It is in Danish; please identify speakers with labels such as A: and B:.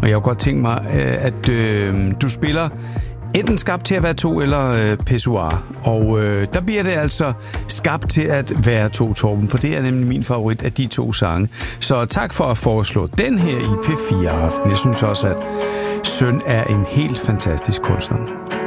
A: Og jeg har godt tænkt mig, at du spiller enten Skabt til at være to eller Pissoir. Og der bliver det altså Skabt til at være to, Torben, for det er nemlig min favorit af de to sange. Så tak for at foreslå den her i P4 Aften. Jeg synes også, at Søn er en helt fantastisk kunstner.